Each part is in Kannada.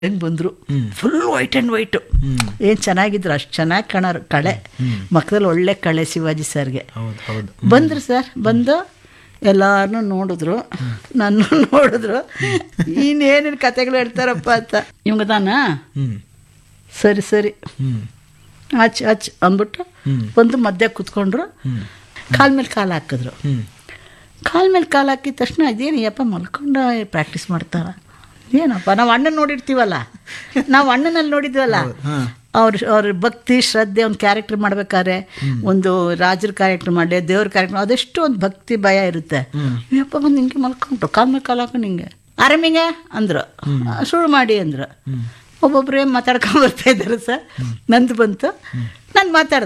ಹೆಂಗೆ ಬಂದರು ಫುಲ್ ವೈಟ್ ಆ್ಯಂಡ್ ವೈಟು. ಏನು ಚೆನ್ನಾಗಿದ್ರು, ಅಷ್ಟು ಚೆನ್ನಾಗಿ ಕಾಣೋರು. ಕಳೆ ಮಕ್ಕದಲ್ಲಿ ಒಳ್ಳೆ ಕಳೆ ಶಿವಾಜಿ ಸರ್ಗೆ. ಬಂದರು ಸರ್, ಬಂದು ಎಲ್ಲಾರನ್ನೂ ನೋಡಿದ್ರು, ನನ್ನ ನೋಡಿದ್ರು, ಇನ್ನೇನೇನು ಕತೆಗಳು ಹೇಳ್ತಾರಪ್ಪ ಅಂತ. ಇವಂಗ ತಾನ ಸರಿ ಸರಿ ಹಚ್ ಅಂದ್ಬಿಟ್ಟು ಬಂದು ಮಧ್ಯ ಕೂತ್ಕೊಂಡ್ರು, ಕಾಲ ಮೇಲೆ ಕಾಲು ಹಾಕಿದ್ರು. ಕಾಲ ಮೇಲೆ ಕಾಲು ಹಾಕಿದ ತಕ್ಷಣ ಇದೇನು ಯಪ್ಪ ಮಲ್ಕೊಂಡು ಪ್ರಾಕ್ಟೀಸ್ ಮಾಡ್ತಾರ, ಏನಪ್ಪ ನಾವು ಅಣ್ಣನ ನೋಡಿರ್ತೀವಲ್ಲ, ನಾವು ಅಣ್ಣನಲ್ಲಿ ನೋಡಿದ್ವಲ್ಲ, ಅವ್ರ ಭಕ್ತಿ ಶ್ರದ್ಧೆ, ಒಂದು ಕ್ಯಾರೆಕ್ಟರ್ ಮಾಡ್ಬೇಕಾದ್ರೆ, ಒಂದು ರಾಜರ ಕ್ಯಾರೆಕ್ಟರ್ ಮಾಡಲಿ, ದೇವ್ರ ಕ್ಯಾರೆಕ್ಟರ್, ಅದೆಷ್ಟು ಒಂದು ಭಕ್ತಿ ಭಯ ಇರುತ್ತೆ. ಯಪ್ಪ ಬಂದು ಹಿಂಗೆ ಮಲ್ಕೊಂಡ್ರು, ಕಾಲ ಮೇಲೆ ಕಾಲು ಹಾಕೊಂಡು ಹಿಂಗೆ ಆರಾಮಿಗೆ ಅಂದರು, ಶುರು ಮಾಡಿ ಅಂದರು. ಒಬ್ಬೊಬ್ಬರೇ ಮಾತಾಡ್ಕೊಂಬರ್ತಾ ಇದ್ದಾರೆ ಸರ್. ನಂದು ಬಂತು, ನಾನು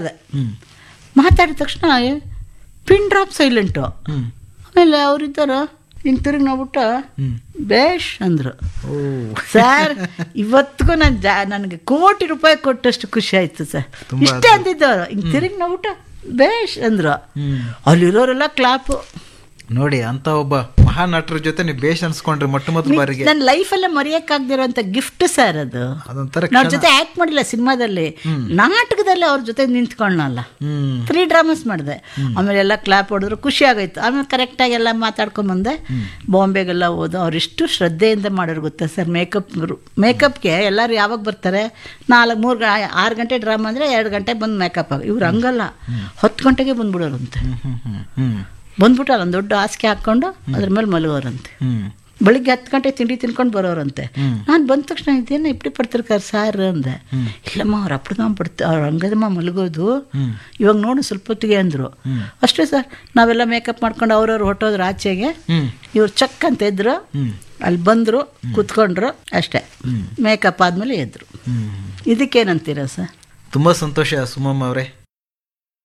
ಮಾತಾಡಿದ ತಕ್ಷಣ ಪಿನ್ ಡ್ರಾಪ್ ಸೈಲೆಂಟು. ಆಮೇಲೆ ಅವರಿದ್ದಾರ ಹಿಂಗೆ ತಿರುಗಿ ನೋಡ್ಬಿಟ್ಟು ಬೇಷ್ ಅಂದರು. ಸರ್ ಇವತ್ತಿಗೂ ನನಗೆ ಕೋಟಿ ರೂಪಾಯಿ ಕೊಟ್ಟಷ್ಟು ಖುಷಿ ಆಯಿತು ಸರ್. ಇಷ್ಟೇ ಅಂದಿದ್ದವರು, ಹಿಂಗೆ ತಿರುಗಿ ನೋಡ್ಬಿಟ್ಟು ಬೇಷ್ ಅಂದರು. ಅಲ್ಲಿರೋರೆಲ್ಲ ಕ್ಲಾಪು. ನೋಡಿ, ಅಂತ ಒಬ್ಬ ಮಹಾನಟರ ಜೊತೆ ನೀವು ಬೇಷ್ ಅನ್ಸ್ಕೊಂಡ್ರಿ ಮೊಟ್ಟ ಮೊದಲ ಬಾರಿಗೆ. ನನ್ನ ಲೈಫಲ್ಲೇ ಮರೆಯೋಕ್ಕಾಗದಿರೋಂಥ ಗಿಫ್ಟ್ ಸರ್ ಅದು. ಅವ್ರ ಜೊತೆ ಆ್ಯಕ್ಟ್ ಮಾಡಿಲ್ಲ ಸಿನಿಮಾದಲ್ಲಿ, ನಾಟಕದಲ್ಲಿ ಅವ್ರ ಜೊತೆ ನಿಂತ್ಕೊಳ್ಳಲ್ಲ. 3 ಡ್ರಾಮಾಸ್ ಮಾಡಿದೆ. ಆಮೇಲೆ ಎಲ್ಲ ಕ್ಲಾಪ್ ಹೊಡೆದ್ರು, ಖುಷಿ ಆಗೋಯ್ತು. ಆಮೇಲೆ ಕರೆಕ್ಟಾಗಿ ಎಲ್ಲ ಮಾತಾಡ್ಕೊಂಬಂದೆ. ಬಾಂಬೆಗೆಲ್ಲ ಹೋದು. ಅವ್ರಿಷ್ಟು ಶ್ರದ್ಧೆಯಿಂದ ಮಾಡೋರು ಗೊತ್ತಾ ಸರ್. ಮೇಕಪ್ಗೆ ಎಲ್ಲರೂ ಯಾವಾಗ ಬರ್ತಾರೆ, 6 ಗಂಟೆ ಡ್ರಾಮಾ ಅಂದರೆ 2 ಗಂಟೆ ಬಂದು ಮೇಕಪ್ ಆಗ. ಇವ್ರು ಹಂಗಲ್ಲ, 10 ಗಂಟೆಗೆ ಬಂದ್ಬಿಡೋರಂತೆ. ಬಂದ್ಬಿಟ್ಟು ಅಲ್ಲೊಂದು ದೊಡ್ಡ ಹಾಸಿಗೆ ಹಾಕ್ಕೊಂಡು ಅದ್ರ ಮೇಲೆ ಮಲಗೋರಂತೆ. ಬೆಳಿಗ್ಗೆ 10 ಗಂಟೆ ತಿಂಡಿ ತಿನ್ಕೊಂಡು ಬರೋರಂತೆ. ನಾನು ಬಂದ ತಕ್ಷಣ ಇದೇನು ಇಪ್ಪಡಿ ಪಡ್ತಿರ್ತಾರೆ ಸಾರ್ ಅಂದೆ. ಇಲ್ಲಮ್ಮ ಅವ್ರು ಅವ್ರು ಹಂಗದಮ್ಮ ಮಲಗೋದು, ಇವಾಗ ನೋಡು ಸ್ವಲ್ಪ ಹೊತ್ತಿಗೆ ಅಂದರು. ಅಷ್ಟೇ ಸರ್, ನಾವೆಲ್ಲ ಮೇಕಪ್ ಮಾಡ್ಕೊಂಡು ಅವ್ರವ್ರು ಹೊಟ್ಟೋದ್ರು ಆಚೆಗೆ. ಇವ್ರು ಚಕ್ ಅಂತ ಇದ್ರು, ಅಲ್ಲಿ ಬಂದರು, ಕೂತ್ಕೊಂಡ್ರು, ಅಷ್ಟೇ. ಮೇಕಪ್ ಆದಮೇಲೆ ಎದ್ರು. ಇದಕ್ಕೇನಂತೀರ ಸರ್? ತುಂಬ ಸಂತೋಷ ಸುಮಮ್ಮ ಅವರೇ.